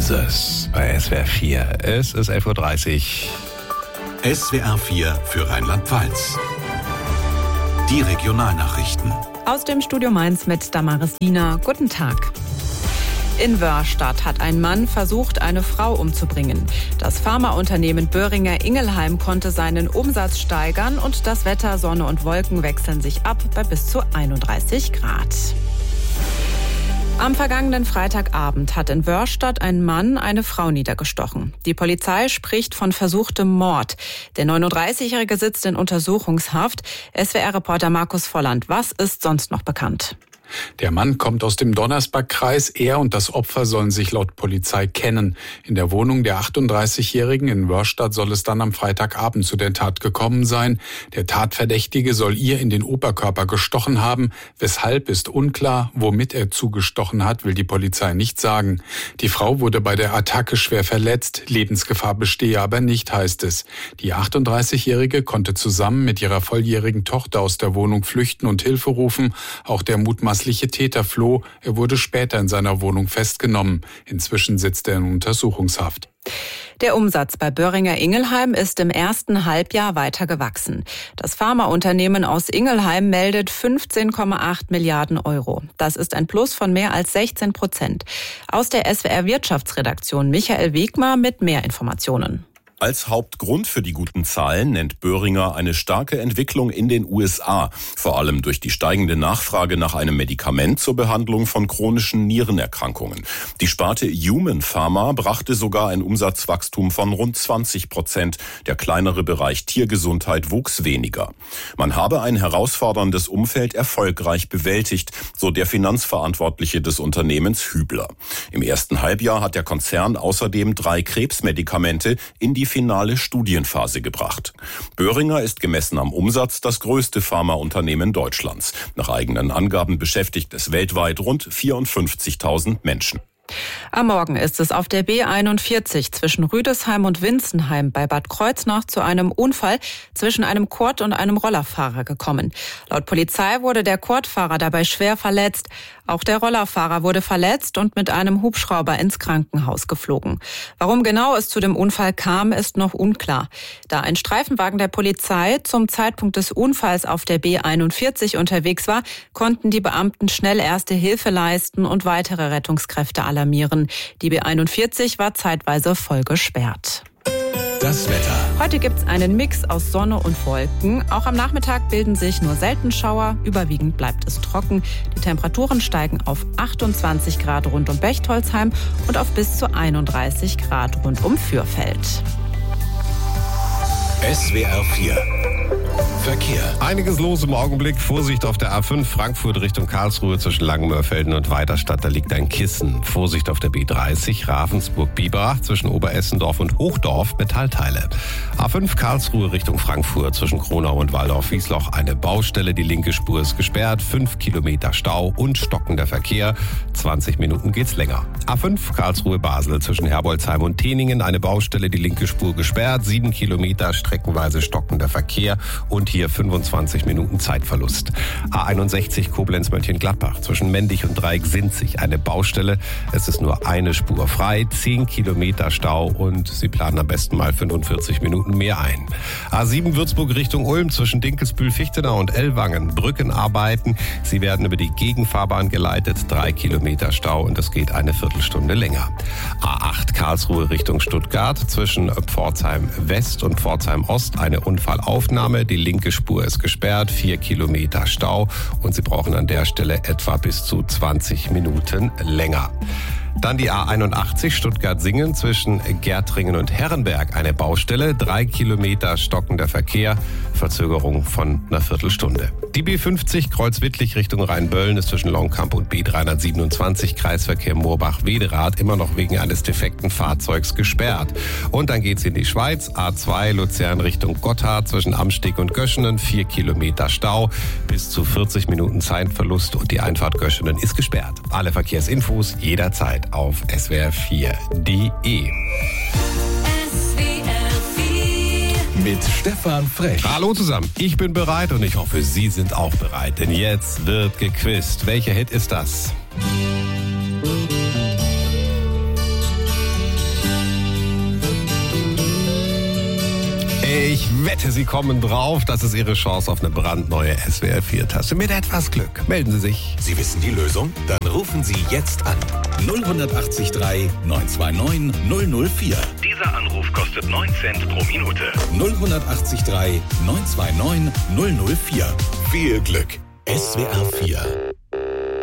Kansas bei SWR 4. Es ist 11.30 Uhr. SWR 4 für Rheinland-Pfalz. Die Regionalnachrichten. Aus dem Studio Mainz mit Damaris Diener. Guten Tag. In Wörrstadt hat ein Mann versucht, eine Frau umzubringen. Das Pharmaunternehmen Boehringer Ingelheim konnte seinen Umsatz steigern und das Wetter, Sonne und Wolken wechseln sich ab bei bis zu 31 Grad. Am vergangenen Freitagabend hat in Wörrstadt ein Mann eine Frau niedergestochen. Die Polizei spricht von versuchtem Mord. Der 39-Jährige sitzt in Untersuchungshaft. SWR-Reporter Markus Volland, was ist sonst noch bekannt? Der Mann kommt aus dem Donnersbergkreis. Er und das Opfer sollen sich laut Polizei kennen. In der Wohnung der 38-Jährigen in Wörrstadt soll es dann am Freitagabend zu der Tat gekommen sein. Der Tatverdächtige soll ihr in den Oberkörper gestochen haben. Weshalb ist unklar. Womit er zugestochen hat, will die Polizei nicht sagen. Die Frau wurde bei der Attacke schwer verletzt. Lebensgefahr bestehe aber nicht, heißt es. Die 38-Jährige konnte zusammen mit ihrer volljährigen Tochter aus der Wohnung flüchten und Hilfe rufen. Auch der mutmaßliche Täter floh. Er wurde später in seiner Wohnung festgenommen. Inzwischen sitzt er in Untersuchungshaft. Der Umsatz bei Boehringer Ingelheim ist im ersten Halbjahr weiter gewachsen. Das Pharmaunternehmen aus Ingelheim meldet 15,8 Milliarden Euro. Das ist ein Plus von mehr als 16%. Aus der SWR Wirtschaftsredaktion Michael Wegmar mit mehr Informationen. Als Hauptgrund für die guten Zahlen nennt Boehringer eine starke Entwicklung in den USA, vor allem durch die steigende Nachfrage nach einem Medikament zur Behandlung von chronischen Nierenerkrankungen. Die Sparte Human Pharma brachte sogar ein Umsatzwachstum von rund 20%. Der kleinere Bereich Tiergesundheit wuchs weniger. Man habe ein herausforderndes Umfeld erfolgreich bewältigt, so der Finanzverantwortliche des Unternehmens Hübler. Im ersten Halbjahr hat der Konzern außerdem 3 Krebsmedikamente in die finale Studienphase gebracht. Boehringer ist gemessen am Umsatz das größte Pharmaunternehmen Deutschlands. Nach eigenen Angaben beschäftigt es weltweit rund 54.000 Menschen. Am Morgen ist es auf der B41 zwischen Rüdesheim und Winzenheim bei Bad Kreuznach zu einem Unfall zwischen einem Quad und einem Rollerfahrer gekommen. Laut Polizei wurde der Quadfahrer dabei schwer verletzt. Auch der Rollerfahrer wurde verletzt und mit einem Hubschrauber ins Krankenhaus geflogen. Warum genau es zu dem Unfall kam, ist noch unklar. Da ein Streifenwagen der Polizei zum Zeitpunkt des Unfalls auf der B41 unterwegs war, konnten die Beamten schnell erste Hilfe leisten und weitere Rettungskräfte alarmieren. Die B41 war zeitweise voll gesperrt. Das Wetter. Heute gibt's einen Mix aus Sonne und Wolken. Auch am Nachmittag bilden sich nur selten Schauer. Überwiegend bleibt es trocken. Die Temperaturen steigen auf 28 Grad rund um Bechtolzheim und auf bis zu 31 Grad rund um Fürfeld. SWR 4 Verkehr. Einiges los im Augenblick. Vorsicht auf der A5 Frankfurt Richtung Karlsruhe zwischen Langenmörfelden und Weiterstadt. Da liegt ein Kissen. Vorsicht auf der B30 Ravensburg-Biberach zwischen Oberessendorf und Hochdorf Metallteile. A5 Karlsruhe Richtung Frankfurt zwischen Kronau und Waldorf-Wiesloch eine Baustelle. Die linke Spur ist gesperrt. 5 Kilometer Stau und stockender Verkehr. 20 Minuten geht's länger. A5 Karlsruhe-Basel zwischen Herbolzheim und Teningen eine Baustelle. Die linke Spur gesperrt. 7 Kilometer streckenweise stockender Verkehr und hier 25 Minuten Zeitverlust. A61 Koblenz-Mönchengladbach zwischen Mendig und Dreieck-Sinzig eine Baustelle. Es ist nur eine Spur frei, 10 Kilometer Stau und Sie planen am besten mal 45 Minuten mehr ein. A7 Würzburg Richtung Ulm zwischen Dinkelsbühl-Fichtenau und Ellwangen Brückenarbeiten. Sie werden über die Gegenfahrbahn geleitet, 3 Kilometer Stau und es geht eine Viertelstunde länger. A8 Karlsruhe Richtung Stuttgart zwischen Pforzheim West und Pforzheim Ost eine Unfallaufnahme. Die linke Spur ist gesperrt, 4 Kilometer Stau und Sie brauchen an der Stelle etwa bis zu 20 Minuten länger. Dann die A81 Stuttgart-Singen zwischen Gärtringen und Herrenberg eine Baustelle, 3 Kilometer stockender Verkehr, Verzögerung von einer Viertelstunde. Die B50 Kreuzwittlich Richtung Rheinböllen ist zwischen Longkamp und B327 Kreisverkehr Moorbach-Wederath immer noch wegen eines defekten Fahrzeugs gesperrt. Und dann geht's in die Schweiz, A2 Luzern Richtung Gotthard zwischen Amsteg und Göschenen, 4 Kilometer Stau, bis zu 40 Minuten Zeitverlust und die Einfahrt Göschenen ist gesperrt. Alle Verkehrsinfos jederzeit auf swr4.de. Mit Stefan Frech. Hallo zusammen, ich bin bereit und ich hoffe, Sie sind auch bereit, denn jetzt wird gequizt. Welcher Hit ist das? Ich wette, Sie kommen drauf. Das ist Ihre Chance auf eine brandneue SWR4-Tasse. Mit etwas Glück. Melden Sie sich. Sie wissen die Lösung? Dann rufen Sie jetzt an. 0183 929 004. Dieser Anruf kostet 9 Cent pro Minute. 0183 929 004. Viel Glück. SWR4